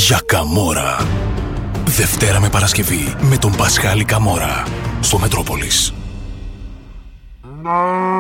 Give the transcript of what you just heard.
για Καμόρα. Δευτέρα με Παρασκευή με τον Πασχάλη Καμόρα στο Μετρόπολης.